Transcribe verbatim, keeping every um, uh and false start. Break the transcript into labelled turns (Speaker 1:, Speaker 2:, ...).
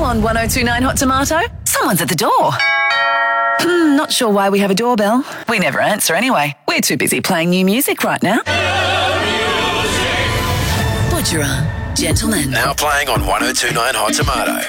Speaker 1: on one oh two nine Hot Tomato? Someone's at the door. Hmm, not sure why we have a doorbell. We never answer anyway. We're too busy playing new music right now. Butcherer, Gentlemen.
Speaker 2: Now playing on one oh two nine Hot Tomato.